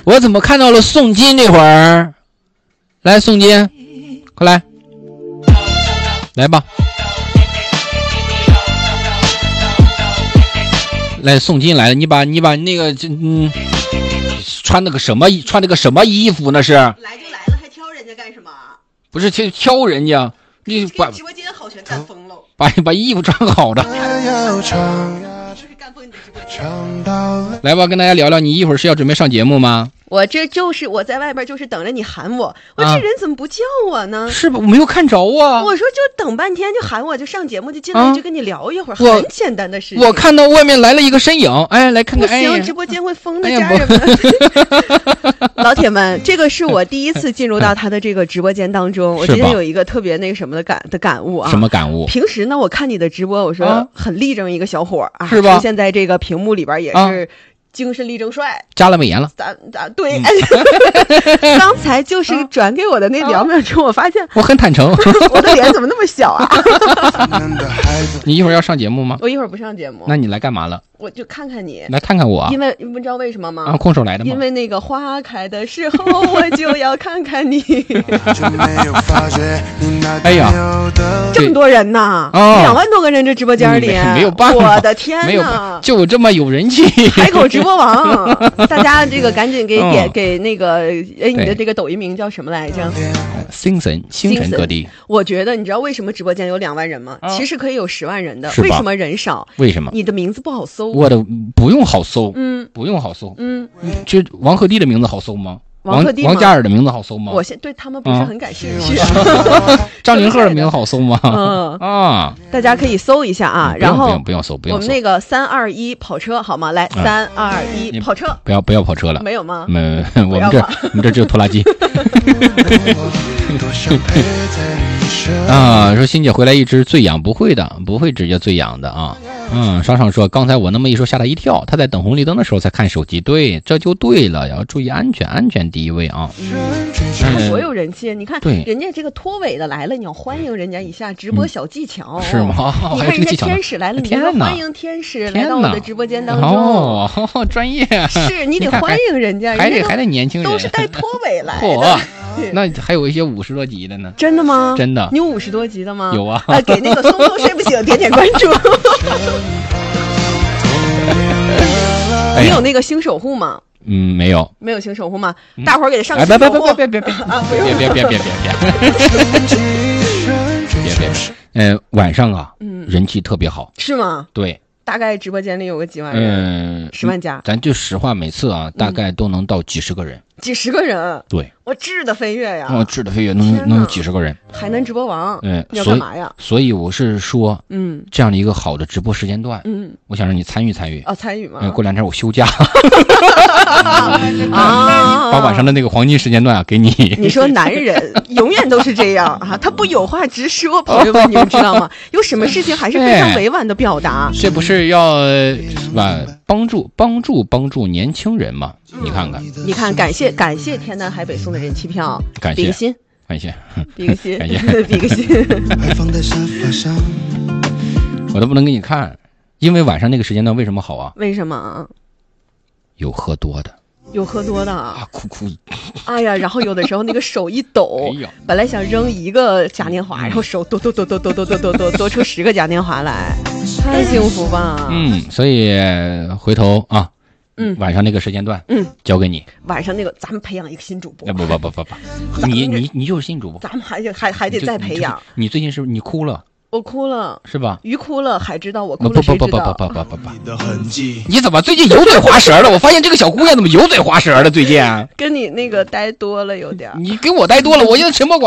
我怎么看到了宋金这会儿？来，宋金，快来，来吧。来，宋金来了，你把那个穿那个什么衣服那是？ 来就来了，还挑人家干什么？ 不是挑人家，你把直播间好全干疯了。 把衣服穿好的。 就是干疯你的直播间。 来吧，跟大家聊聊，你一会儿是要准备上节目吗？ 我在外边就是等着你喊我，我这人怎么不叫我呢？ 是吧？我没有看着啊。 我说就等半天就喊我，就上节目就进来就跟你聊一会儿，很简单的事情。 我看到外面来了一个身影，哎，来看看。 不行，直播间会疯的，家人们。老铁们，这个是我第一次进入到他的这个直播间当中，我今天有一个特别那个什么的感悟啊。 什么感悟？ 平时呢，我看你的直播，我说很立正一个小伙啊， 是吧？ 出现在这个屏幕里边也是。精神力正帅， 加了美颜了。 对，刚才就是转给我的那2秒钟，我发现我很坦诚， 我的脸怎么那么小啊？ 你一会儿要上节目吗？ 我一会儿不上节目。 那你来干嘛了？ 我就看看你， 来看看我。 因为你知道为什么吗？ 空手来的吗？ 因为那个花开的时候，我就要看看你。 哎呀， 这么多人呐，2万多个人这直播间里， 没有办法， 我的天哪， 就这么有人气， 海口直播王，大家这个赶紧给那个，你的这个抖音名叫什么来着？ 星辰各地。 我觉得你知道为什么直播间有2万人吗？其实可以有10万人的，为什么人少？ 为什么？ 你的名字不好搜。 我的不用好搜，不用好搜，就王鹤棣的名字好搜吗？王嘉尔的名字好搜吗？ 我对他们不是很感兴趣。 张凌赫的名字好搜吗？ 大家可以搜一下啊。然后不用搜， 我们那个321跑车好吗？来，321跑车。 不要跑车了。 没有吗？ 没，我们这只有拖拉机。啊，说欣姐回来一直醉氧，不会直接醉氧的啊。商场说刚才我那么一说吓他一跳，他在等红绿灯的时候才看手机，对，这就对了，要注意安全第一位啊。 多有人气，你看人家这个脱尾的来了，你要欢迎人家一下，直播小技巧是吗？ 你看人家天使来了，你要欢迎天使来到我的直播间当中。 哦，专业， 是你得欢迎人家， 还得年轻人， 都是带脱尾来的。 那还有一些50多级的呢。 真的吗？ 真的。 你有50多级的吗？ 有啊。 给那个松松睡不醒点关注。你有那个星守护吗？ 没有。 没有星守护吗？大伙儿给他上星守护。 别晚上啊，人气特别好。 是吗？ 对。 大概直播间里有个几万人，10万加。 咱就实话，每次啊，大概都能到几十个人。 几十个人？ 对。 我质的飞跃呀！ 质的飞跃能有几十个人。 海南直播王，你要干嘛呀？ 所以我是说，这样的一个好的直播时间段，我想让你参与参与。 参与吗？ 过2天我休假。把晚上的那个黄金时间段给你。 你说男人永远都是这样啊，他不有话直说，朋友们，你们知道吗？有什么事情还是非常委婉的表达。 这不是要帮助年轻人吗？你看， 感谢天南海北送的人气票， 感谢， 比个心， 比个心， 比个心。 我都不能给你看，因为晚上那个时间段为什么好啊？ 为什么？ 有喝多的。哭。 哎呀，然后有的时候那个手一抖，本来想扔1个嘉年华，然后手抖出10个嘉年华来，太幸福吧。 所以回头啊。晚上那个时间段，交给你。 晚上那个，咱们培养一个新主播。 不，你就是新主播。 咱们还得再培养。 你最近是不是你哭了？ 我哭了， 是吧？ 鱼哭了，海知道；我哭了，谁知道？ 你怎么最近油嘴滑舌了？我发现这个小姑娘怎么油嘴滑舌了？最近跟你那个呆多了有点。 你跟我呆多了，我现在沉默寡。